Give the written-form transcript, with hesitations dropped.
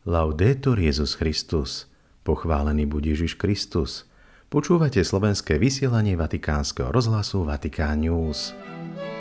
Laudetur Jesus Christus. Pochválený buď Ježiš Kristus. Počúvate slovenské vysielanie Vatikánskeho rozhlasu Vatikán News.